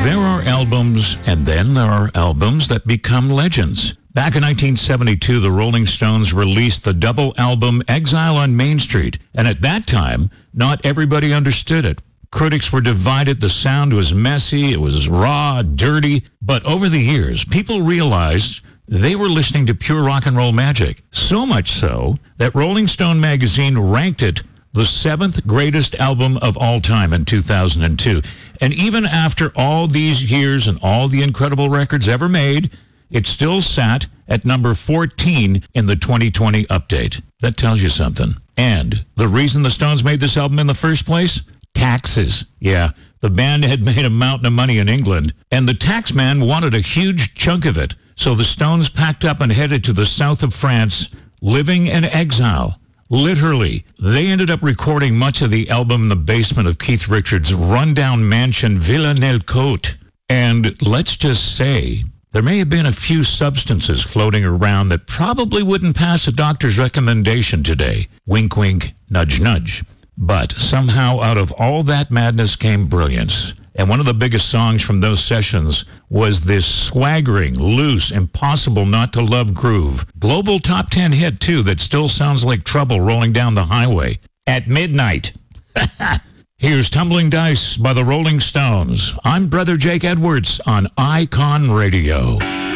There are albums, and then there are albums that become legends. Back in 1972, the Rolling Stones released the double album Exile on Main Street, and at that time, not everybody understood it. Critics were divided, the sound was messy, it was raw, dirty, but over the years, people realized they were listening to pure rock and roll magic. So much so that Rolling Stone magazine ranked it the 7th greatest album of all time in 2002. And even after all these years and all the incredible records ever made, it still sat at number 14 in the 2020 update. That tells you something. And the reason the Stones made this album in the first place? Taxes. Yeah, the band had made a mountain of money in England, and the tax man wanted a huge chunk of it. So the Stones packed up and headed to the south of France, living in exile. Literally, they ended up recording much of the album in the basement of Keith Richards' rundown mansion Villeneuve-Côte. And let's just say, there may have been a few substances floating around that probably wouldn't pass a doctor's recommendation today. Wink, wink, nudge, nudge. But somehow out of all that madness came brilliance. And one of the biggest songs from those sessions was this swaggering, loose, impossible not to love groove. Global top 10 hit, too, that still sounds like trouble rolling down the highway. At Midnight. Here's Tumbling Dice by the Rolling Stones. I'm Brother Jake Edwards on Icon Radio.